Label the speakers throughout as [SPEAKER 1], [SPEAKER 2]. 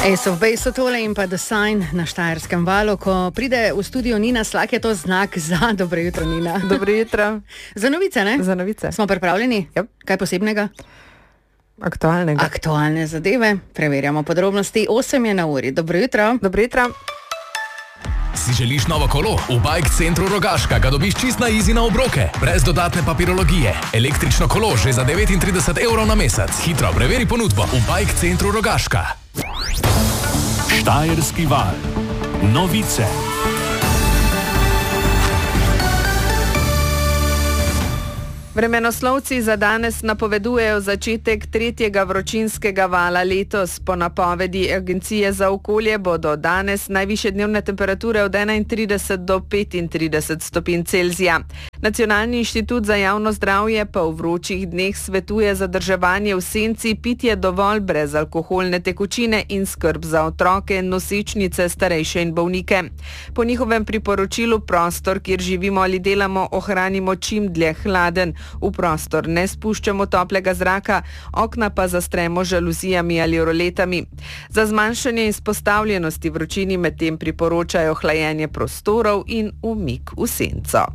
[SPEAKER 1] Ace of Base so tole in pa The Sign na Štajerskem valu. Ko pride v studio Nina Slak, je to znak za dobro jutro, Nina.
[SPEAKER 2] Dobro jutro.
[SPEAKER 1] Za novice, ne?
[SPEAKER 2] Za novice.
[SPEAKER 1] Smo pripravljeni?
[SPEAKER 2] Yep.
[SPEAKER 1] Kaj posebnega?
[SPEAKER 2] Aktualnega.
[SPEAKER 1] Aktualne zadeve. Preverjamo podrobnosti. 8 je na uri. Dobro jutro.
[SPEAKER 2] Dobro jutro.
[SPEAKER 3] Si želiš novo kolo? V Bike Centru Rogaška ga dobiš čist na easy na obroke, brez dodatne papirologije. Električno kolo že za 39 evrov na mesec. Hitro preveri ponudbo v Bike Centru Rogaška.
[SPEAKER 4] Štajerski val. Novice.
[SPEAKER 2] Vremenoslovci za danes napovedujejo začetek tretjega vročinskega vala letos. Po napovedi Agencije za okolje bodo danes najvišje dnevne temperature od 31 do 35 stopinj Celzija. Nacionalni inštitut za javno zdravje pa v vročih dneh svetuje zadrževanje v senci, pitje dovolj brezalkoholne tekočine in skrb za otroke, nosečnice, starejše in bolnike. Po njihovem priporočilu prostor, kjer živimo ali delamo, ohranimo čim dlje hladen. V prostor ne spuščamo toplega zraka, okna pa zastremo z žaluzijami ali roletami. Za zmanjšanje izpostavljenosti vročini medtem priporočajo hlajenje prostorov in umik v senco.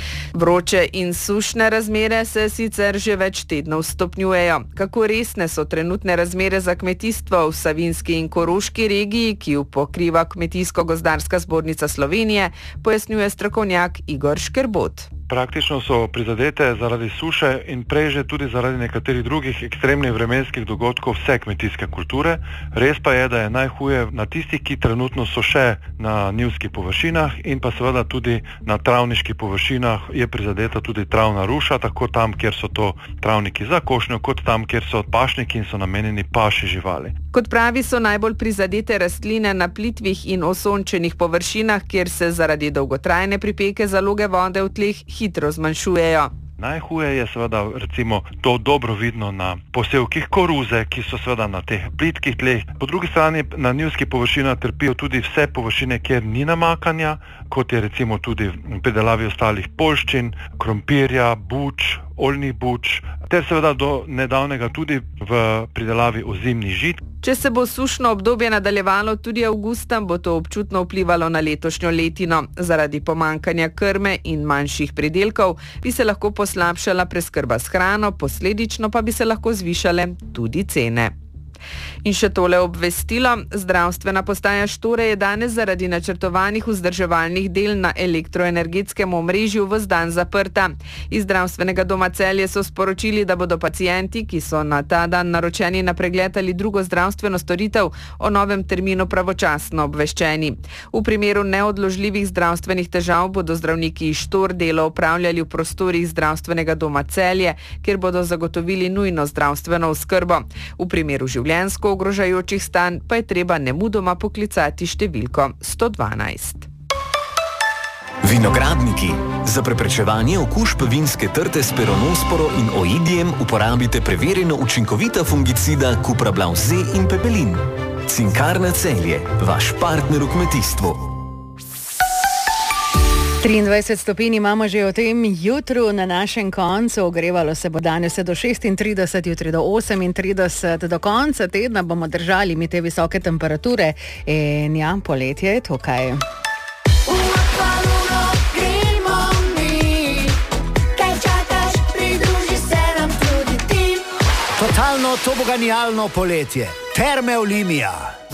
[SPEAKER 2] Vroče in sušne razmere se sicer že več tednov stopnjujejo. Kako resne so trenutne razmere za kmetijstvo v Savinjski in Koroški regiji, ki jo pokriva Kmetijsko-gozdarska zbornica Slovenije, pojasnjuje strokovnjak Igor Škerbot.
[SPEAKER 5] Praktično so prizadete zaradi suše in prej že tudi zaradi nekaterih drugih ekstremnih vremenskih dogodkov vse kmetijske kulture. Res pa je, da je najhuje na tistih, ki trenutno so še na njivskih površinah in pa seveda tudi na travniških površinah je prizadeta tudi travna ruša, tako tam, kjer so to travniki za košnjo, kot tam, kjer so pašniki in so namenjeni paši živali.
[SPEAKER 2] Kot pravi, so najbolj prizadete rastline na plitvih in osončenih površinah, kjer se zaradi dolgotrajne pripeke zaloge vode v tleh hitro zmanjšujejo.
[SPEAKER 5] Najhuje je seveda recimo to dobro vidno na posevkih koruze, ki so seveda na teh plitkih tleh. Po drugi strani na njivskih površinah trpijo tudi vse površine, kjer ni namakanja, kot je recimo tudi v pridelavi ostalih poljščin, krompirja, buč, oljnih buč, ter seveda do nedavnega tudi v pridelavi ozimnih žit.
[SPEAKER 2] Če se bo sušno obdobje nadaljevalo tudi avgusta, bo to občutno vplivalo na letošnjo letino. Zaradi pomanjkanja krme in manjših pridelkov bi se lahko poslabšala preskrba s hrano, posledično pa bi se lahko zvišale tudi cene. In še tole obvestilo. Zdravstvena postaja Štore je danes zaradi načrtovanih vzdrževalnih del na elektroenergetskem omrežju ves dan zaprta. Iz zdravstvenega doma Celje so sporočili, da bodo pacienti, ki so na ta dan naročeni na pregled ali drugo zdravstveno storitev, o novem terminu pravočasno obveščeni. V primeru neodložljivih zdravstvenih težav bodo zdravniki iz Štor delo opravljali v prostorih zdravstvenega doma Celje, kjer bodo zagotovili nujno zdravstveno oskrbo. V primeru življenjsko ogrožajočih stanj pa je treba nemudoma poklicati številko 112.
[SPEAKER 6] Vinogradniki. Za preprečevanje okužb vinske trte s peronosporo in oidijem uporabite preverjeno učinkovita fungicida Cuprablav Z in Pepelin. Cinkarna Celje, vaš partner v kmetijstvu.
[SPEAKER 1] 23 stopinj imamo že v tem jutru na našem koncu. Ogrevalo se bo danes do 36, jutri do 38. Do konca tedna bomo držali mi te visoke temperature. In ja, poletje je tukaj.
[SPEAKER 7] Totalno toboganijalno poletje. Terme Olimia.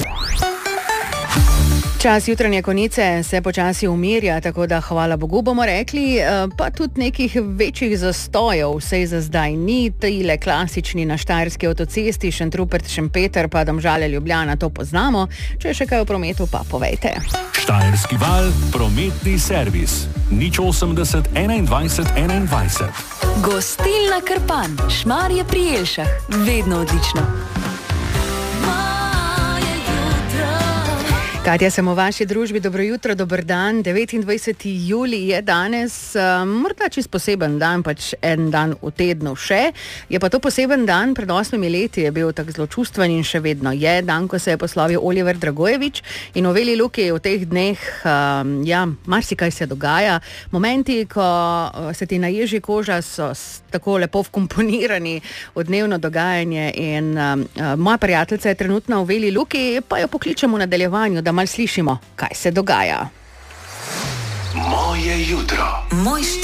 [SPEAKER 1] Čas jutranje konice se počasi umirja, tako da hvala Bogu bomo rekli, pa tudi nekih večjih zastojev vsej za zdaj ni. Tile klasični na štajerski avtocesti Šentrupert-Šempeter pa Domžale-Ljubljana, to poznamo. Če je še kaj v prometu, pa povejte.
[SPEAKER 4] Štajerski val, prometni servis. 080 21 21.
[SPEAKER 8] Gostilna Krpan, Šmarje pri Jelšah, vedno odlično.
[SPEAKER 1] Katja, sem v vaši družbi, dobro jutro, dober dan. 29. julij je danes, morda čist poseben dan, pač en dan v tednu še. Je pa to poseben dan, pred 8 leti je bil tak zelo čustven in še vedno je dan, ko se je poslovil Oliver Dragojevič in v Veli Luki v teh dneh, marsikaj se dogaja. Momenti, ko se ti naježi koža, so tako lepo vkomponirani v dnevno dogajanje in moja prijateljica je trenutno v Veli Luki, pa jo pokličemo v nadaljevanju, da malo slišimo, kaj se dogaja.
[SPEAKER 9] Moje jutro.